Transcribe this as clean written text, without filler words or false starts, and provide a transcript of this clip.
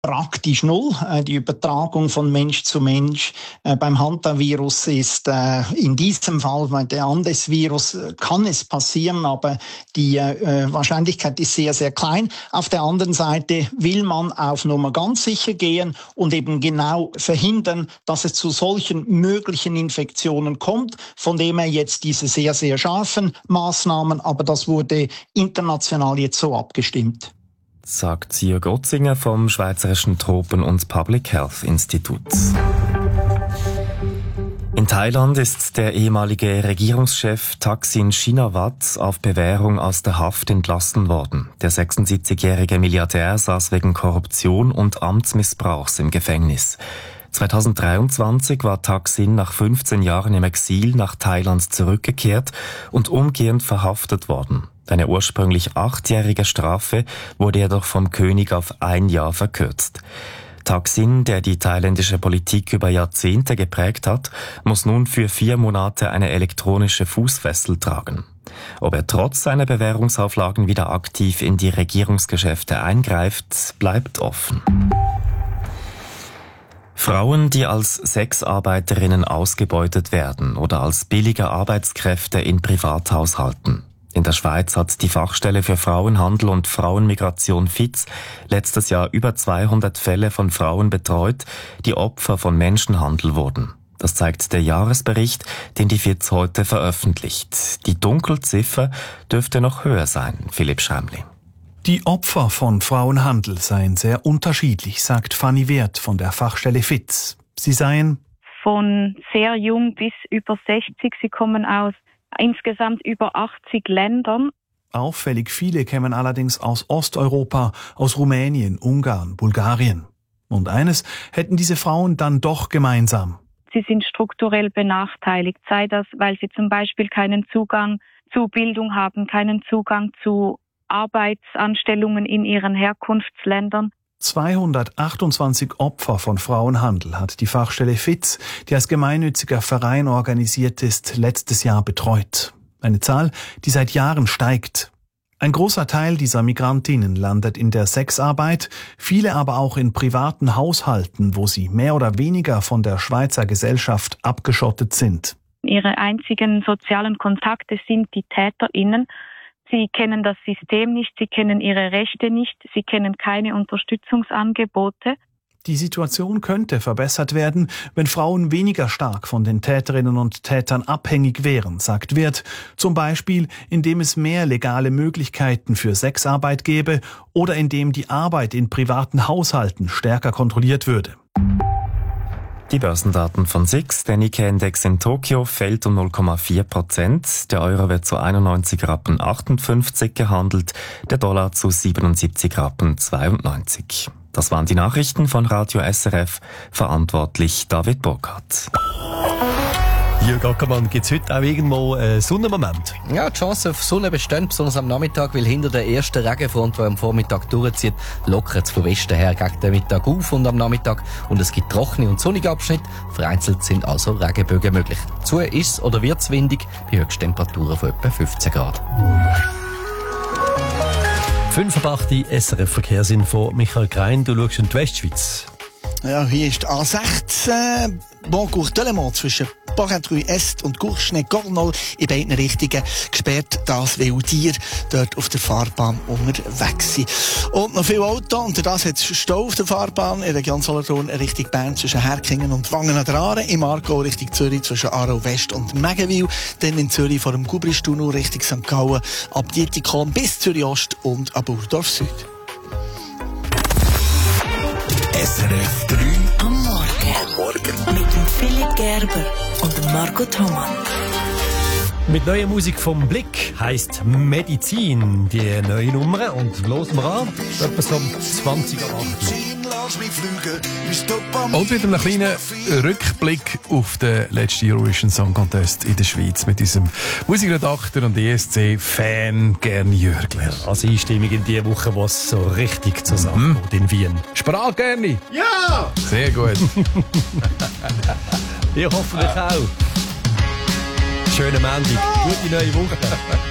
praktisch null. Die Übertragung von Mensch zu Mensch beim Hantavirus ist in diesem Fall, bei der Andes-Virus, kann es passieren, aber die Wahrscheinlichkeit ist sehr, sehr klein. Auf der anderen Seite will man auf Nummer ganz sicher gehen und eben genau verhindern, dass es zu solchen möglichen Infektionen kommt. Von dem her jetzt diese sehr, sehr scharfen Maßnahmen, aber das wurde international jetzt so abgestimmt. Sagt Jörg Otzinger vom Schweizerischen Tropen- und Public Health Institut. In Thailand ist der ehemalige Regierungschef Thaksin Shinawatra auf Bewährung aus der Haft entlassen worden. Der 76-jährige Milliardär saß wegen Korruption und Amtsmissbrauchs im Gefängnis. 2023 war Thaksin nach 15 Jahren im Exil nach Thailand zurückgekehrt und umgehend verhaftet worden. Eine ursprünglich 8-jährige Strafe wurde jedoch vom König auf 1 Jahr verkürzt. Thaksin, der die thailändische Politik über Jahrzehnte geprägt hat, muss nun für 4 Monate eine elektronische Fußfessel tragen. Ob er trotz seiner Bewährungsauflagen wieder aktiv in die Regierungsgeschäfte eingreift, bleibt offen. Frauen, die als Sexarbeiterinnen ausgebeutet werden oder als billige Arbeitskräfte in Privathaushalten. In der Schweiz hat die Fachstelle für Frauenhandel und Frauenmigration FIZ letztes Jahr über 200 Fälle von Frauen betreut, die Opfer von Menschenhandel wurden. Das zeigt der Jahresbericht, den die FIZ heute veröffentlicht. Die Dunkelziffer dürfte noch höher sein, Philipp Schämli. Die Opfer von Frauenhandel seien sehr unterschiedlich, sagt Fanny Wert von der Fachstelle FIZ. Sie seien von sehr jung bis über 60. Sie kommen aus insgesamt über 80 Ländern. Auffällig viele kämen allerdings aus Osteuropa, aus Rumänien, Ungarn, Bulgarien. Und eines hätten diese Frauen dann doch gemeinsam. Sie sind strukturell benachteiligt, sei das, weil sie zum Beispiel keinen Zugang zu Bildung haben, keinen Zugang zu Arbeitsanstellungen in ihren Herkunftsländern. 228 Opfer von Frauenhandel hat die Fachstelle FIZ, die als gemeinnütziger Verein organisiert ist, letztes Jahr betreut. Eine Zahl, die seit Jahren steigt. Ein großer Teil dieser Migrantinnen landet in der Sexarbeit, viele aber auch in privaten Haushalten, wo sie mehr oder weniger von der Schweizer Gesellschaft abgeschottet sind. Ihre einzigen sozialen Kontakte sind die TäterInnen. Sie kennen das System nicht, sie kennen ihre Rechte nicht, sie kennen keine Unterstützungsangebote. Die Situation könnte verbessert werden, wenn Frauen weniger stark von den Täterinnen und Tätern abhängig wären, sagt Wert. Zum Beispiel, indem es mehr legale Möglichkeiten für Sexarbeit gäbe oder indem die Arbeit in privaten Haushalten stärker kontrolliert würde. Die Börsendaten von SIX. Der Nikkei-Index in Tokio fällt um 0,4%. Der Euro wird zu 91,58 Rappen gehandelt, der Dollar zu 77,92 Rappen. Das waren die Nachrichten von Radio SRF. Verantwortlich David Burkhardt. Jörg Ackermann, gibt es heute auch irgendwo einen Sonnenmoment? Ja, die Chance auf Sonne besteht, besonders am Nachmittag, weil hinter der ersten Regenfront, die am Vormittag durchzieht, lockert es von Westen her gegen den Mittag auf und am Nachmittag. Und es gibt trockene und sonnige Abschnitte. Vereinzelt sind also Regenbögen möglich. Dazu ist es oder wird es windig, bei Höchsttemperaturen von etwa 15 Grad. 5:08 SRF-Verkehrsinfo. Michael Krein, du schaust in die Westschweiz. Ja, hier ist A16, Boncourt-Delemont zwischen Parentrue Est und Courchenay-Cornol in beiden Richtungen gesperrt, das weil Tiere dort auf der Fahrbahn unterwegs sind. Und noch viele Autos, und das hat es Stau auf der Fahrbahn in der Region Solothurn Richtung Bern zwischen Herkingen und Wangen an der Aare, im Aargau Richtung Zürich zwischen Aarau West und Megenwil, dann in Zürich vor dem Gubristunnel Richtung St. Gallen, ab Dietikon bis Zürich Ost und ab Burdorf Süd. SRF 3 am Morgen. Mit dem Philipp Gerber und dem Marco Thomann. Mit neuer Musik vom Blick heisst Medizin, die neue Nummer. Und hören wir an, etwa so 20 ab 8. Und mit einem kleinen Rückblick auf den letzten Eurovision Song Contest in der Schweiz mit unserem Musikredakteur und ESC-Fan Gern Jürgler. Also Einstimmung in die Woche, wo es so richtig zur Sache geht in Wien. Sprach Gerni? Ja! Sehr gut. Wir hoffen auch. Schönen Montag, gute neue Woche.